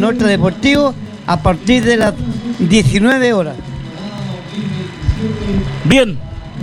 Norte Deportivo a partir de las 19 horas. Bien,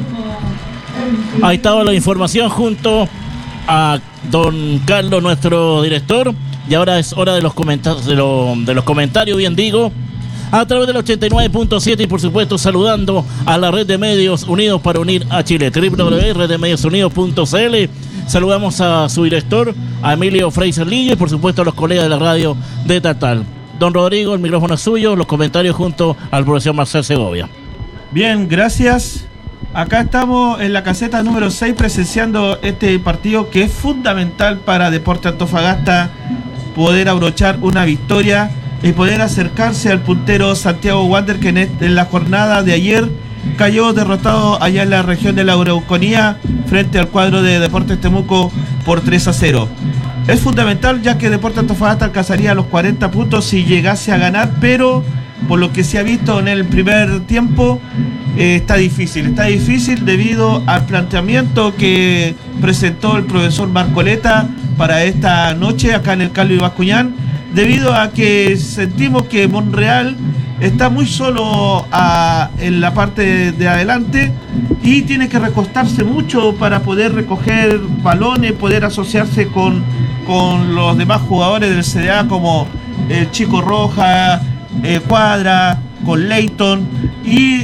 ahí estaba la información junto a don Carlos, nuestro director, y ahora es hora de los comentarios, de los comentarios, bien digo, a través del 89.7 y por supuesto saludando a la red de medios unidos para unir a Chile, www.reddemediosunidos.cl. Saludamos a su director, a Emilio Freiser Lillo, y por supuesto a los colegas de la radio de Tatal. Don Rodrigo, el micrófono es suyo, los comentarios junto al profesor Marcel Segovia. Bien, gracias. Acá estamos en la caseta número 6 presenciando este partido que es fundamental para Deportes Antofagasta poder abrochar una victoria y poder acercarse al puntero Santiago Wander, que en la jornada de ayer cayó derrotado allá en la región de la Araucanía frente al cuadro de Deportes Temuco por 3-0. Es fundamental ya que Deportes Antofagasta alcanzaría los 40 puntos si llegase a ganar, pero por lo que se ha visto en el primer tiempo está difícil debido al planteamiento que presentó el profesor Marcoleta para esta noche acá en el Carlos y Bascuñán, debido a que sentimos que Monreal está muy solo en la parte de adelante y tiene que recostarse mucho para poder recoger balones, poder asociarse con los demás jugadores del CDA como el Chico Roja, Cuadra, con Leighton y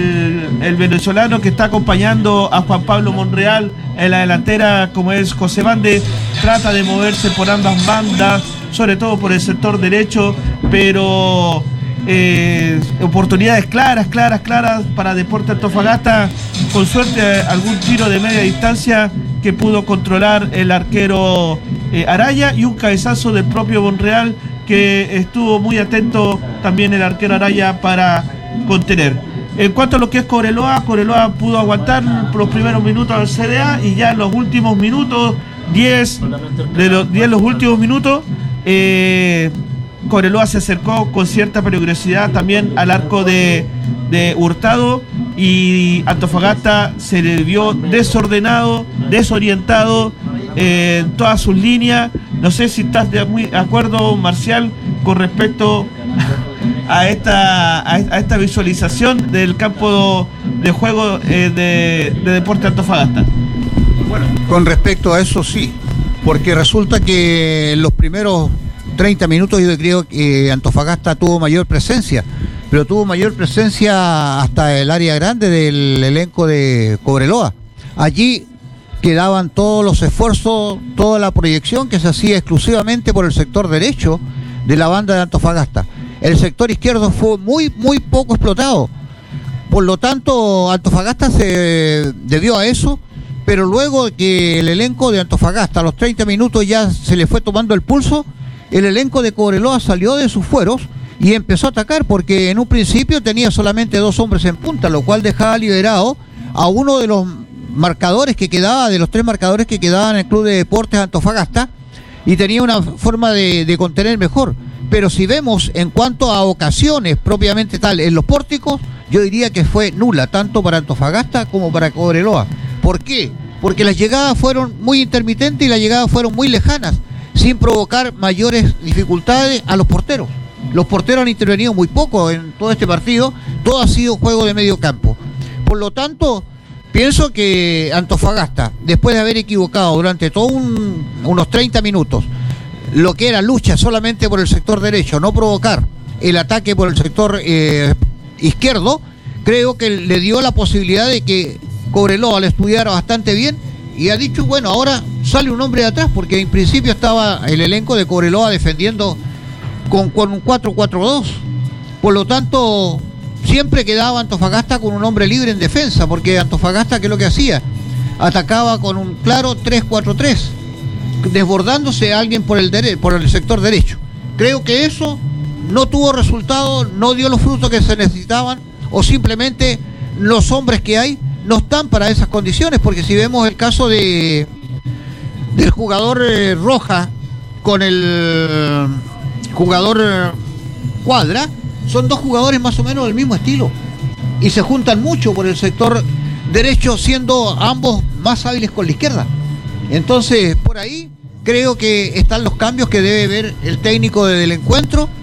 el venezolano que está acompañando a Juan Pablo Monreal en la delantera, como es José Bande. Trata de moverse por ambas bandas, sobre todo por el sector derecho, pero oportunidades claras para Deportes Antofagasta, con suerte algún tiro de media distancia que pudo controlar el arquero Araya, y un cabezazo del propio Monreal que estuvo muy atento también el arquero Araya para contener. En cuanto a lo que es Cobreloa pudo aguantar los primeros minutos del CDA, y ya en los últimos minutos, 10 los últimos minutos, Cobreloa se acercó con cierta peligrosidad también al arco de Hurtado, y Antofagasta se le vio desordenado, desorientado en todas sus líneas. No sé si estás muy de acuerdo, Marcial, con respecto a esta visualización del campo de juego de Deportes Antofagasta. Bueno, con respecto a eso sí, porque resulta que en los primeros 30 minutos yo creo que Antofagasta tuvo mayor presencia, pero tuvo mayor presencia hasta el área grande del elenco de Cobreloa. Allí quedaban todos los esfuerzos, toda la proyección que se hacía exclusivamente por el sector derecho de la banda de Antofagasta. El sector izquierdo fue muy poco explotado. Por lo tanto, Antofagasta se debió a eso, pero luego que el elenco de Antofagasta a los 30 minutos ya se le fue tomando el pulso, el elenco de Cobreloa salió de sus fueros y empezó a atacar, porque en un principio tenía solamente 2 hombres en punta, lo cual dejaba liberado a uno de los marcadores que quedaba, de los 3 marcadores que quedaban en el Club de Deportes Antofagasta, y tenía una forma de contener mejor. Pero si vemos en cuanto a ocasiones propiamente tal en los pórticos, yo diría que fue nula, tanto para Antofagasta como para Cobreloa. ¿Por qué? Porque las llegadas fueron muy intermitentes y las llegadas fueron muy lejanas, sin provocar mayores dificultades a los porteros. Los porteros han intervenido muy poco en todo este partido, todo ha sido juego de medio campo. Por lo tanto, pienso que Antofagasta, después de haber equivocado durante unos 30 minutos, lo que era lucha solamente por el sector derecho, no provocar el ataque por el sector izquierdo, creo que le dio la posibilidad de que Cobreloa le estudiara bastante bien, y ha dicho, bueno, ahora sale un hombre de atrás, porque en principio estaba el elenco de Cobreloa defendiendo con un 4-4-2. Por lo tanto, siempre quedaba Antofagasta con un hombre libre en defensa, porque Antofagasta, ¿qué es lo que hacía? Atacaba con un claro 3-4-3, desbordándose a alguien por el sector derecho. Creo que eso no tuvo resultado, no dio los frutos que se necesitaban, o simplemente los hombres que hay no están para esas condiciones, porque si vemos el caso del jugador Roja con el jugador Cuadra, son 2 jugadores más o menos del mismo estilo y se juntan mucho por el sector derecho, siendo ambos más hábiles con la izquierda. Entonces, por ahí creo que están los cambios que debe ver el técnico del encuentro,